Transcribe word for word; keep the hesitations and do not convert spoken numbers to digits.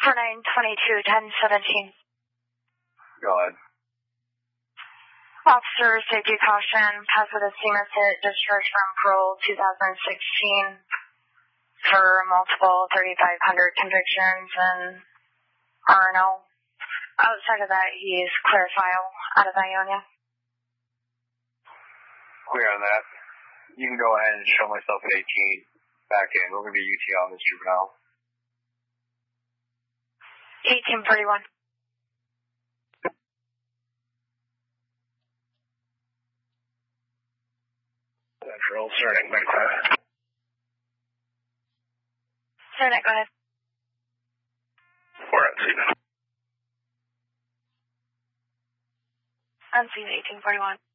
four nine twenty-two ten seventeen. Go ahead. Officer safety caution, passive ischemic hit, discharge from parole two thousand sixteen for multiple thirty-five hundred convictions and R and O. Outside of that, he's clear file out of Ionia. Clear on that. You can go ahead and show myself at eighteen. Back in. We're going to be U T on this juvenile. eighteen forty-one. Central, Cernick, Medclinic. Cernick, go ahead. We're on scene. On scene, eighteen forty-one.